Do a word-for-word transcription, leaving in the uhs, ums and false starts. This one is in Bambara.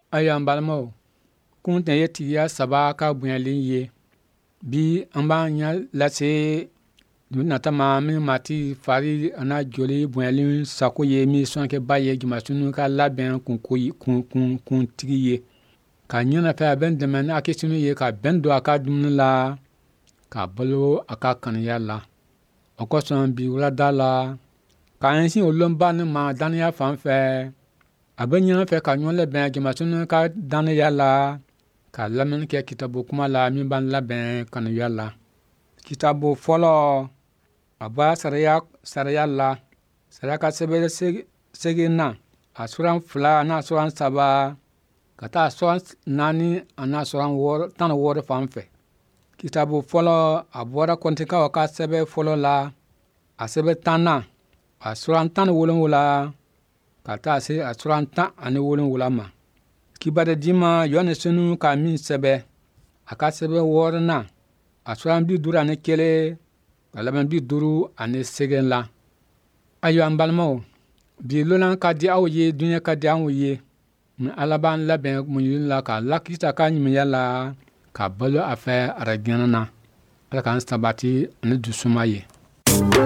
Ayan balmo kun te yeti ya saba ka bunyalin ye bi amba nya lase duna tama mi mati fari ana joli bunyalin sako ye mi sonke baye juma sunu ka laben kun kun kun kun tigi ye ka nyana fa ben de men akisunu ye ka ben do aka dum la ka bolo aka kan ya la okoson bi wala dala ka ensin olomba ni ma dan ya fanfe abenya fe ka nyon le ben juma sunu ka dan ya la ka lamen ke kitabu kuma la mi ban la ben kan ya la kitabu folo aba saraya saraya la saraka sebe sege na asuran fla na asuran saba kata asuran nani ana asuran wor tan wor fanfe kitabu folo abora kontika waka sebe folo la asebe tanna asuran tan wolon wala kata se asuran tan ani wolon wala ma kibade dima yone sunu ka min sebe aka sebe wor na asuran bi dura ne kele alaban bi duru ane segen la ayo ambalmo bi lolan ka di awye dunya ka di awye mun alaban laben mun yilla ka lakita ka nyim yalla ka balo afa aragana ala kan stabati ne dusumaye